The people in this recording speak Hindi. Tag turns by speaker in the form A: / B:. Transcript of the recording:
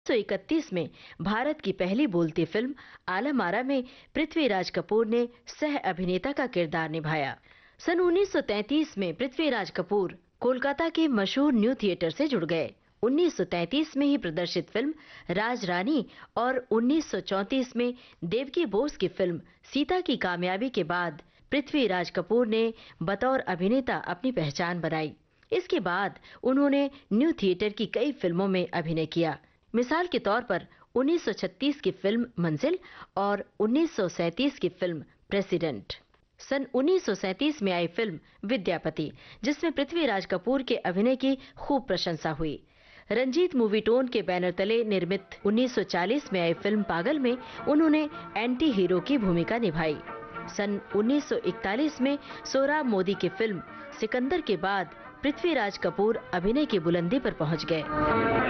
A: 1931 में भारत की पहली बोलती फिल्म आलम आरा में पृथ्वीराज कपूर ने सह अभिनेता का किरदार निभाया। सन 1933 में पृथ्वीराज कपूर कोलकाता के मशहूर न्यू थिएटर से जुड़ गए। 1933 में ही प्रदर्शित फिल्म राज रानी और 1934 में देवकी बोस की फिल्म सीता की कामयाबी के बाद पृथ्वीराज कपूर ने बतौर अभिनेता अपनी पहचान बनाई। इसके बाद उन्होंने न्यू थिएटर की कई फिल्मों में अभिनय किया। मिसाल के तौर पर 1936 की फिल्म मंजिल और 1937 की फिल्म प्रेसिडेंट। सन 1937 में आई फिल्म विद्यापति, जिसमें पृथ्वीराज कपूर के अभिनय की खूब प्रशंसा हुई। रंजीत मूवी टोन के बैनर तले निर्मित 1940 में आई फिल्म पागल में उन्होंने एंटी हीरो की भूमिका निभाई। सन 1941 में सोहराब मोदी की फिल्म सिकंदर के बाद पृथ्वीराज कपूर अभिनय की बुलंदी पर पहुंच गए।